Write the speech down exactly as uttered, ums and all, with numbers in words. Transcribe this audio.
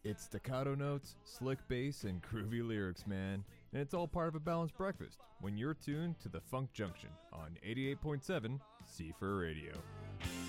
It's staccato notes, slick bass, and groovy lyrics, man. And it's all part of a balanced breakfast when you're tuned to the Funk Junction on eighty-eight point seven C four Radio.